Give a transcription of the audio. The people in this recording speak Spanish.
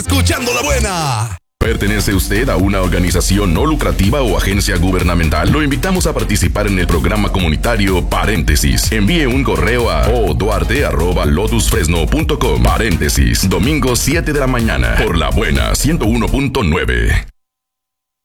Escuchando la buena. ¿Pertenece usted a una organización no lucrativa o agencia gubernamental? Lo invitamos a participar en el programa comunitario Paréntesis. Envíe un correo a oduarte@lotusfresno.com. Paréntesis, domingo 7 de la mañana, por la buena 101.9.